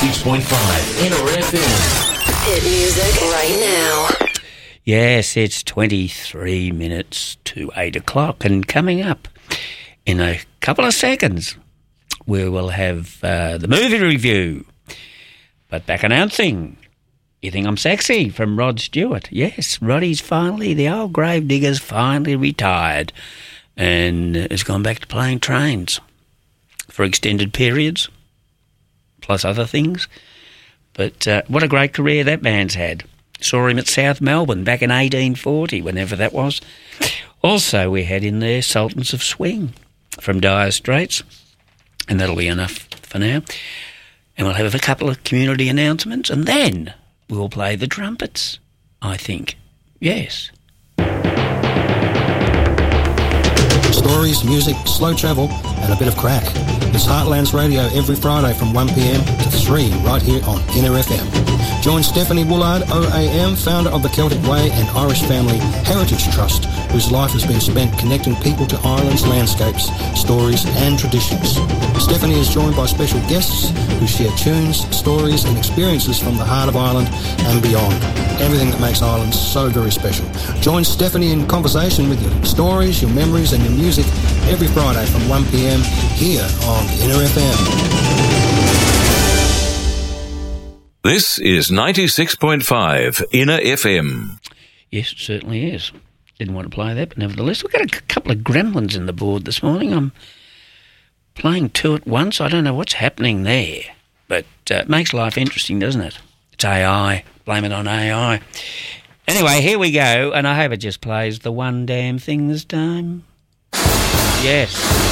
96.5 Inner FM. Hit music right now. Yes, it's 23 minutes to 8 o'clock, and coming up in a couple of seconds, we will have the movie review. But back announcing, You Think I'm Sexy from Rod Stewart. Yes, Roddy's finally, the old gravedigger's finally retired and has gone back to playing trains for extended periods, plus other things. But what a great career that man's had. Saw him at South Melbourne back in 1840, whenever that was. Also, we had in there Sultans of Swing from Dire Straits, and that'll be enough for now. And we'll have a couple of community announcements, and then we'll play the trumpets, I think. Yes. Stories, music, slow travel, and a bit of crack. It's Heartlands Radio every Friday from 1pm to 3 right here on Inner FM. Join Stephanie Woolard, OAM, founder of the Celtic Way and Irish Family Heritage Trust, whose life has been spent connecting people to Ireland's landscapes, stories and traditions. Stephanie is joined by special guests who share tunes, stories and experiences from the heart of Ireland and beyond. Everything that makes Ireland so very special. Join Stephanie in conversation with your stories, your memories and your music every Friday from 1pm here on Inner FM. This is 96.5 Inner FM. Yes, it certainly is. Didn't want to play that, but nevertheless, we've got a couple of gremlins in the board this morning. I'm playing two at once. I don't know what's happening there, but it makes life interesting, doesn't it? It's AI. Blame it on AI. Anyway, here we go, and I hope it just plays the one damn thing this time. Yes.